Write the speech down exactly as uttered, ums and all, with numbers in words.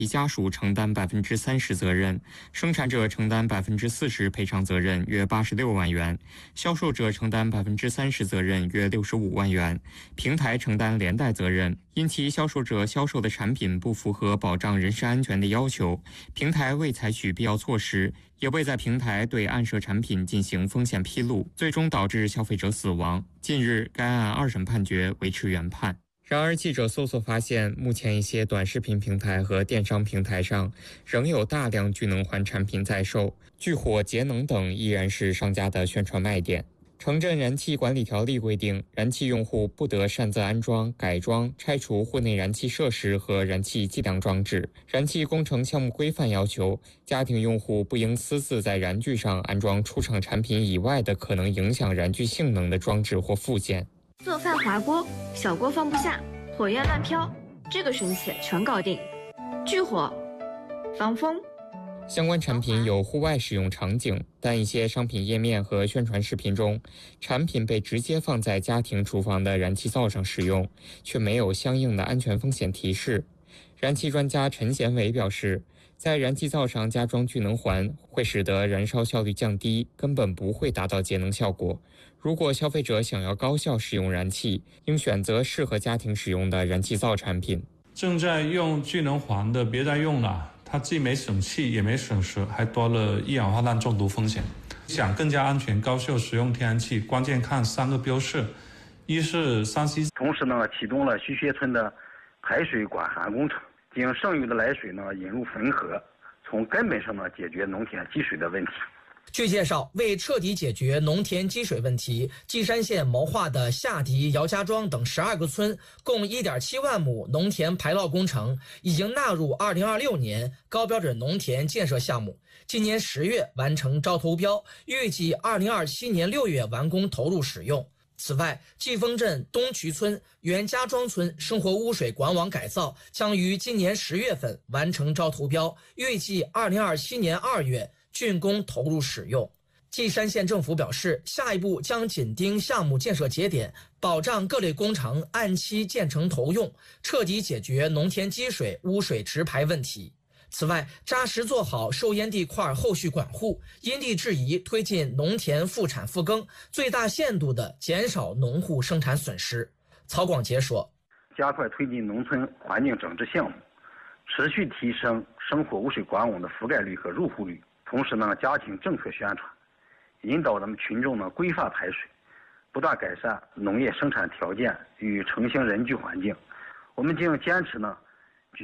其家属承担百分之三十责任，生产者承担百分之四十赔偿责任，约八十六万元；销售者承担百分之三十责任，约六十五万元；平台承担连带责任，因其销售者销售的产品不符合保障人身安全的要求，平台未采取必要措施，也未在平台对暗设产品进行风险披露，最终导致消费者死亡。近日，该案二审判决维持原判。然而，记者搜索发现，目前一些短视频平台和电商平台上仍有大量聚能环产品在售，聚火、节能等依然是商家的宣传卖点。城镇燃气管理条例规定，燃气用户不得擅自安装、改装、拆除户内燃气设施和燃气计量装置。燃气工程项目规范要求，家庭用户不应私自在燃具上安装出厂产品以外的可能影响燃具性能的装置或附件。 做饭滑锅，小锅放不下，火焰乱飘，这个神器全搞定。聚火、防风。 相关产品有户外使用场景，但一些商品页面和宣传视频中，产品被直接放在家庭厨房的燃气灶上使用，却没有相应的安全风险提示。燃气专家陈贤伟表示，在燃气灶上加装聚能环会使得燃烧效率降低，根本不会达到节能效果。如果消费者想要高效使用燃气，应选择适合家庭使用的燃气灶产品。 正在用聚能环的别再用了，它既没省气也没省时，还多了一氧化氮中毒风险。想更加安全高效使用天然气，关键看三个标示：一是三 C， 同时呢启动了徐学村的排水管涵工程，将剩余的来水呢引入汾河，从根本上呢解决农田积水的问题。 据介绍，为彻底解决农田积水问题，稷山县谋划的下迪、姚家庄等十二个村共 一点七万亩农田排涝工程已经纳入二零二六年高标准农田建设项目，今年十月完成招投标，预计二零二七年六月完工投入使用。此外，季丰镇东渠村、袁家庄村生活污水管网改造将于今年十月份完成招投标，预计二零二七年二月竣工投入使用。稷山县政府表示，下一步将紧盯项目建设节点，保障各类工程按期建成投用，彻底解决农田积水、污水直排问题。此外，扎实做好受烟地块后续管护，因地制宜推进农田复产复耕，最大限度地减少农户生产损失。曹广杰说， 加快推进农村环境整治项目，持续提升生活污水管网的覆盖率和入户率，同时呢加强政策宣传，引导咱们群众呢规范排水，不断改善农业生产条件与城乡人居环境。我们将坚持呢